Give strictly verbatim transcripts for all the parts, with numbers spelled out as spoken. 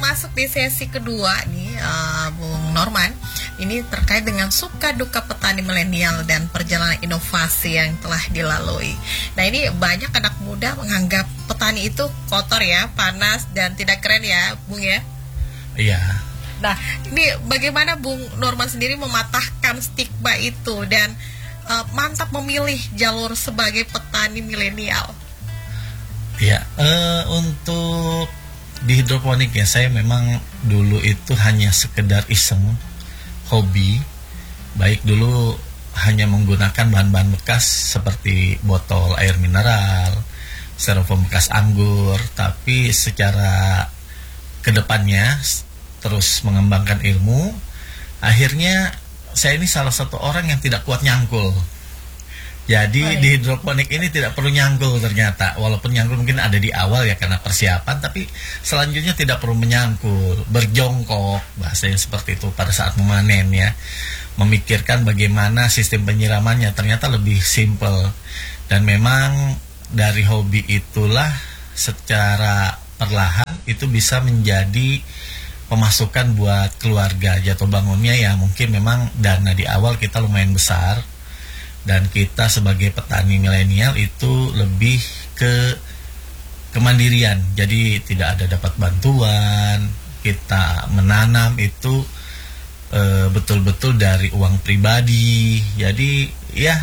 masuk di sesi kedua nih, uh, Bung Norman. Ini terkait dengan suka duka petani milenial dan perjalanan inovasi yang telah dilalui. Nah, ini banyak anak muda menganggap petani itu kotor ya, panas dan tidak keren ya, Bung ya. Iya. Nah, ini bagaimana Bung Norman sendiri mematahkan stigma itu dan uh, mantap memilih jalur sebagai petani milenial? Ya, uh, untuk di hidroponik ya, saya memang dulu itu hanya sekedar iseng, hobi. Baik dulu hanya menggunakan bahan-bahan bekas seperti botol air mineral, styrofoam bekas anggur. Tapi secara kedepannya terus mengembangkan ilmu, akhirnya saya ini salah satu orang yang tidak kuat nyangkul. Jadi Baik. Di hidroponik ini tidak perlu nyangkul ternyata. Walaupun nyangkul mungkin ada di awal ya karena persiapan, tapi selanjutnya tidak perlu menyangkul, berjongkok, bahasanya seperti itu pada saat memanen ya. Memikirkan bagaimana sistem penyiramannya, ternyata lebih simple. Dan memang dari hobi itulah secara perlahan itu bisa menjadi pemasukan buat keluarga. Jatuh bangunnya ya mungkin memang dana di awal kita lumayan besar. Dan kita sebagai petani milenial itu lebih ke kemandirian. Jadi tidak ada dapat bantuan. Kita menanam itu e, betul-betul dari uang pribadi. Jadi ya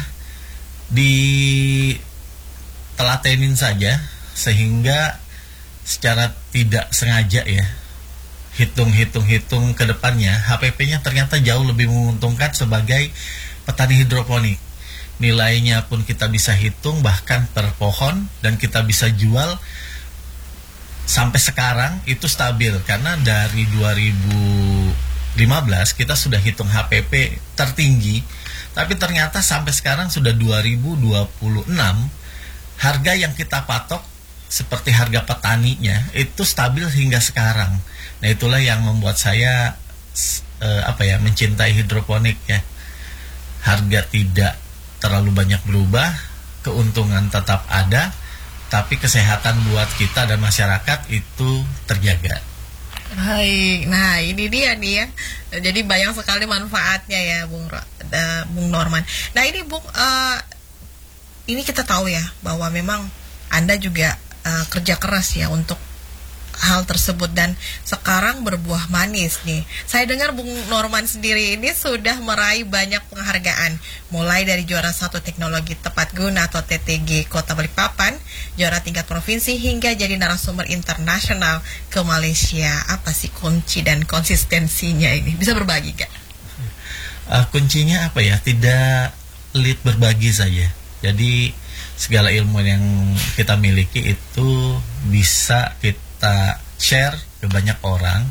ditelatenin saja sehingga secara tidak sengaja ya, hitung-hitung-hitung ke depannya H P P-nya ternyata jauh lebih menguntungkan sebagai petani hidroponik. Nilainya pun kita bisa hitung bahkan per pohon, dan kita bisa jual sampai sekarang itu stabil. Karena dari dua ribu lima belas kita sudah hitung H P P tertinggi, tapi ternyata sampai sekarang sudah dua ribu dua puluh enam, harga yang kita patok seperti harga petaninya itu stabil hingga sekarang. Nah, itulah yang membuat saya eh, apa ya mencintai hidroponik ya. Harga tidak terlalu banyak berubah, keuntungan tetap ada, tapi kesehatan buat kita dan masyarakat itu terjaga. Baik, nah ini dia nih ya. Jadi banyak sekali manfaatnya ya, Bung uh, Bung Norman. Nah ini Bung, uh, ini kita tahu ya bahwa memang Anda juga uh, kerja keras ya untuk hal tersebut dan sekarang berbuah manis nih. Saya dengar Bung Norman sendiri ini sudah meraih banyak penghargaan, mulai dari juara satu teknologi tepat guna atau T T G Kota Balikpapan, juara tingkat provinsi, hingga jadi narasumber internasional ke Malaysia. Apa sih kunci dan konsistensinya ini? Bisa berbagi gak? Uh, kuncinya apa ya? Tidak lead berbagi saja. Jadi segala ilmu yang kita miliki itu bisa kita kita share ke banyak orang.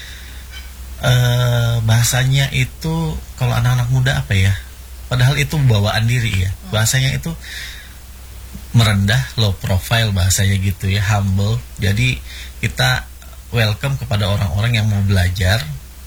E, bahasanya itu kalau anak-anak muda apa ya, padahal itu bawaan diri ya, bahasanya itu merendah, low profile bahasanya gitu ya, humble. Jadi kita welcome kepada orang-orang yang mau belajar,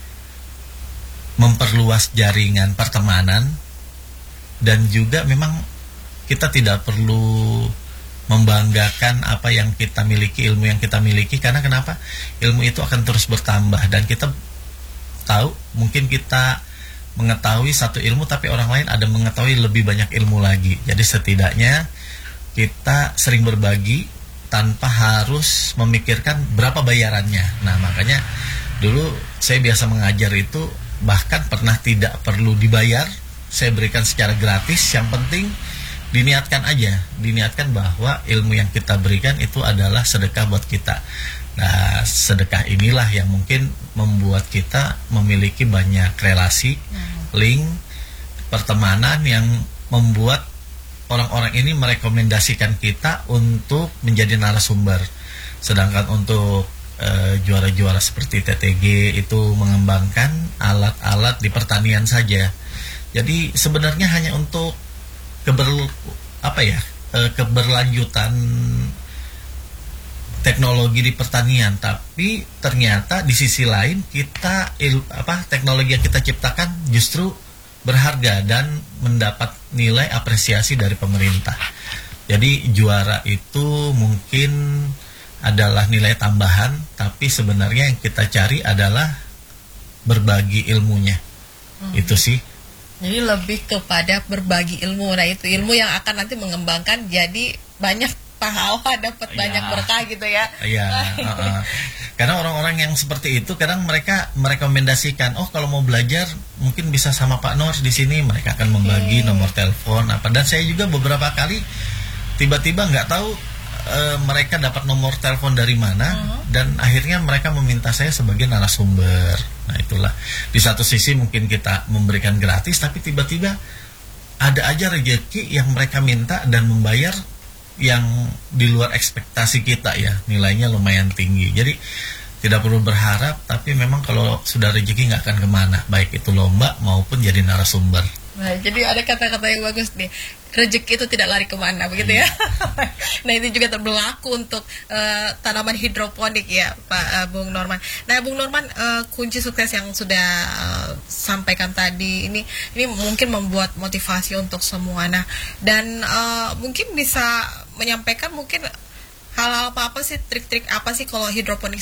memperluas jaringan pertemanan, dan juga memang kita tidak perlu membanggakan apa yang kita miliki, ilmu yang kita miliki. Karena kenapa? Ilmu itu akan terus bertambah, dan kita tahu mungkin kita mengetahui satu ilmu tapi orang lain ada mengetahui lebih banyak ilmu lagi. Jadi setidaknya kita sering berbagi tanpa harus memikirkan berapa bayarannya. Nah makanya dulu saya biasa mengajar itu bahkan pernah tidak perlu dibayar, saya berikan secara gratis. Yang penting diniatkan aja, diniatkan bahwa ilmu yang kita berikan itu adalah sedekah buat kita. Nah, sedekah inilah yang mungkin membuat kita memiliki banyak relasi, link, pertemanan yang membuat orang-orang ini merekomendasikan kita untuk menjadi narasumber. Sedangkan untuk e, juara-juara seperti T T G itu mengembangkan alat-alat di pertanian saja. Jadi sebenarnya hanya untuk keber apa ya e, keberlanjutan teknologi di pertanian, tapi ternyata di sisi lain kita il, apa teknologi yang kita ciptakan justru berharga dan mendapat nilai apresiasi dari pemerintah. Jadi juara itu mungkin adalah nilai tambahan, tapi sebenarnya yang kita cari adalah berbagi ilmunya. Hmm. Itu sih. Jadi lebih kepada berbagi ilmu. Nah, itu ilmu yang akan nanti mengembangkan jadi banyak pahala, dapat ya. banyak berkah gitu ya. Iya. uh, uh. Karena orang-orang yang seperti itu kadang mereka merekomendasikan, oh kalau mau belajar mungkin bisa sama Pak Nur di sini. Mereka akan membagi hmm. nomor telepon apa. Dan saya juga beberapa kali tiba-tiba nggak tahu uh, mereka dapat nomor telepon dari mana, uh-huh. dan akhirnya mereka meminta saya sebagai narasumber. Nah itulah, di satu sisi mungkin kita memberikan gratis, tapi tiba-tiba ada aja rezeki yang mereka minta dan membayar yang di luar ekspektasi kita ya, nilainya lumayan tinggi. Jadi tidak perlu berharap, tapi memang kalau sudah rezeki nggak akan kemana, baik itu lomba maupun jadi narasumber. Nah, jadi ada kata-kata yang bagus nih, rezeki itu tidak lari kemana, begitu ya. Nah itu juga berlaku untuk uh, tanaman hidroponik ya, Pak uh, Bung Norman. Nah Bung Norman, uh, kunci sukses yang sudah uh, sampaikan tadi ini, ini mungkin membuat motivasi untuk semua. Nah dan uh, mungkin bisa menyampaikan mungkin hal-hal apa-apa sih, trik-trik apa sih kalau hidroponik